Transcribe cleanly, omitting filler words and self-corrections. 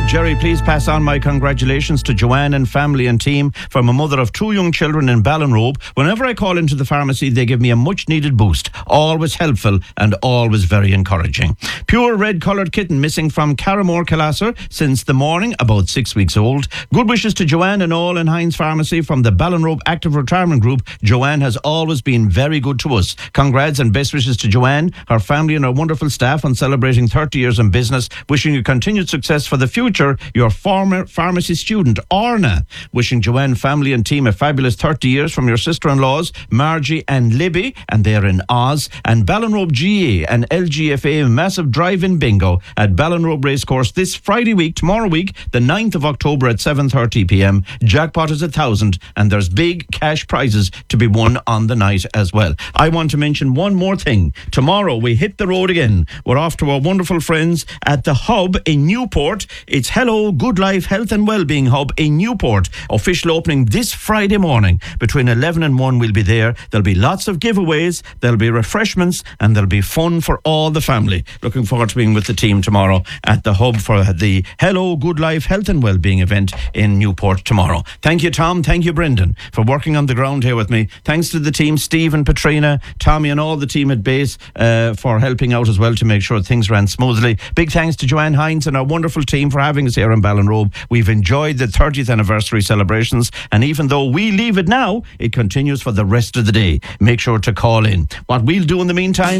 Jerry, please pass on my congratulations to Joanne and family and team from a mother of 2 young children in Ballinrobe. Whenever I call into the pharmacy, they give me a much needed boost. Always helpful and always very encouraging. Pure red coloured kitten missing from Carramore, Calasser since the morning, about 6 weeks old. Good wishes to Joanne and all in Heinz Pharmacy from the Ballinrobe Active Retirement Group. Joanne has always been very good to us. Congrats and best wishes to Joanne, her family and her wonderful staff on celebrating 30 years in business. Wishing you continued success for the future. Your former pharmacy student, Orna. Wishing Joanne, family and team a fabulous 30 years from your sister-in-laws, Margie and Libby, and they're in Oz. And Ballinrobe GA and LGFA massive drive-in bingo at Ballinrobe Racecourse this Friday week, tomorrow week, the 9th of October at 7:30pm. Jackpot is 1,000 and there's big cash prizes to be won on the night as well. I want to mention one more thing. Tomorrow we hit the road again. We're off to our wonderful friends at the Hub in Newport. It's Hello Good Life Health and Wellbeing Hub in Newport. Official opening this Friday morning. Between 11 and 1 we'll be there. There'll be lots of giveaways, there'll be refreshments, and there'll be fun for all the family. Looking forward to being with the team tomorrow at the Hub for the Hello Good Life Health and Wellbeing event in Newport tomorrow. Thank you, Tom. Thank you, Brendan, for working on the ground here with me. Thanks to the team, Steve and Patrina, Tommy and all the team at base for helping out as well to make sure things ran smoothly. Big thanks to Joanne Hines and our wonderful team for having us here in Ballinrobe. We've enjoyed the 30th anniversary celebrations, and even though we leave it now, it continues for the rest of the day. Make sure to call in. What we'll do in the meantime